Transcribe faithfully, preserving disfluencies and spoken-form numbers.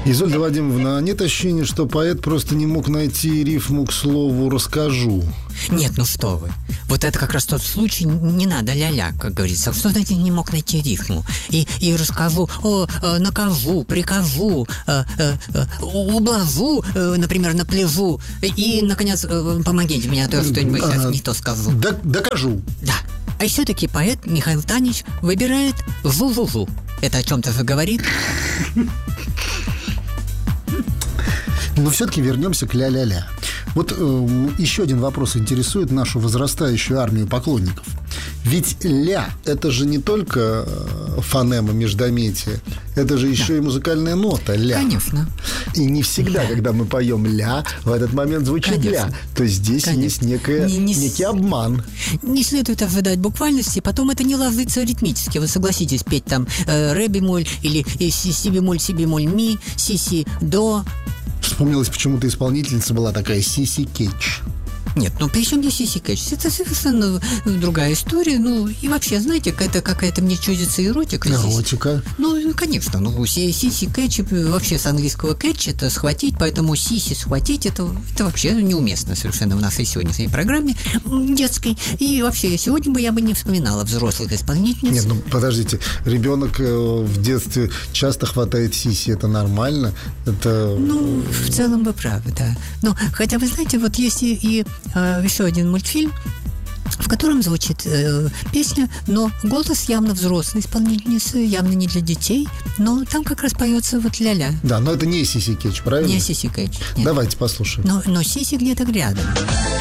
Изольда Вадимовна, нет ощущения, что поэт просто не мог найти рифму к слову «расскажу»? Нет, ну что вы. Вот это как раз тот случай, не надо ля-ля, как говорится. Что значит не мог найти рифму? И, и расскажу, о, э, накажу, прикажу, э, э, э, ублажу, э, например, наплеву. И, наконец, э, помогите мне, а то я что-нибудь сейчас А, не то скажу. Д- докажу. Да. А все-таки поэт Михаил Танич выбирает жу-жу-жу. Это о чем-то же говорит. Но все-таки вернемся к ля-ля-ля. Вот э, еще один вопрос интересует нашу возрастающую армию поклонников. Ведь ля – это же не только фонема междометия, это же еще да. и музыкальная нота ля. Конечно. И не всегда, ля. Когда мы поем ля, в этот момент звучит Конечно. ля. То есть здесь Конечно. есть некое, не, не некий обман. Не следует ожидать буквальности, потом это не ложится ритмически. Вы согласитесь петь там э, ре бемоль или э, си, си бемоль, си бемоль ми, си си до. Вспомнилась почему-то исполнительница была такая Сиси Кетч. Нет, ну при чем здесь Сиси Кетч? Это совершенно другая история. Ну, и вообще, знаете, это какая-то мне чудится эротика. Эротика? Ну, конечно. Ну, Сиси Кетч, вообще с английского кетч это схватить, поэтому Сиси схватить, это, это вообще неуместно совершенно в нашей сегодняшней программе детской. И вообще, сегодня бы я бы не вспоминала взрослых исполнительниц. Нет, ну, подождите. Ребенок в детстве часто хватает Сиси, это нормально? Это... Ну, в целом вы правы, да. Но, хотя, вы знаете, вот есть и, и э, еще один мультфильм, в котором звучит э, песня, но голос явно взрослой исполнительницы, явно не для детей, но там как раз поется вот ля-ля. Да, но это не Сиси Кетч, правильно? Не Сиси Кетч. Давайте послушаем. Но, но Сиси где-то рядом.